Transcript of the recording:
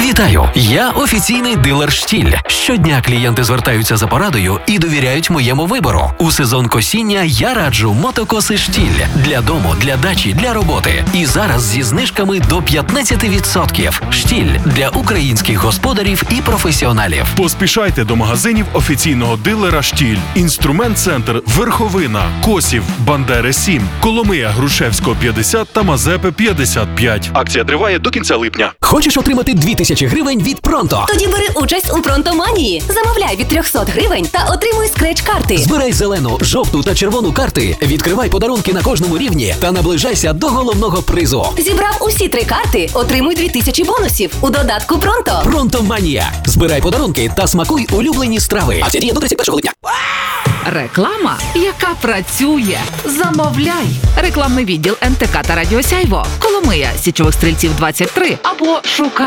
Вітаю! Я офіційний дилер «Штіль». Щодня клієнти звертаються за порадою і довіряють моєму вибору. У сезон косіння я раджу мотокоси «Штіль» для дому, для дачі, для роботи. І зараз зі знижками до 15%. «Штіль» для українських господарів і професіоналів. Поспішайте до магазинів офіційного дилера «Штіль». Інструмент-центр «Верховина», Косів, Бандери 7, Коломия, Грушевського 50 та Мазепи 55. Акція триває до кінця липня. Хочеш отримати 2000 гривень від «Пронто»? Тоді бери участь у «Пронтоманії». Замовляй від 300 гривень та отримуй скреч-карти. Збирай зелену, жовту та червону карти, відкривай подарунки на кожному рівні та наближайся до головного призу. Зібрав усі 3 карти, отримуй 2000 бонусів у додатку «Пронто». «Пронтоманія». Збирай подарунки та смакуй улюблені страви. Акція діє до 31 липня. Реклама, яка працює. Замовляй. Рекламний відділ НТК та Радіо Сяйво. Коломия, Січових Стрільців 23 або шукай